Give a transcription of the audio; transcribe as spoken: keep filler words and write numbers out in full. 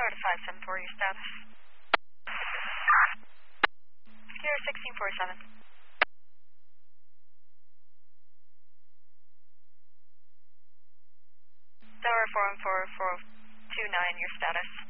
Tower to five seven four, your status. Sierra sixteen forty-seven. Tower four one four four two nine, your status.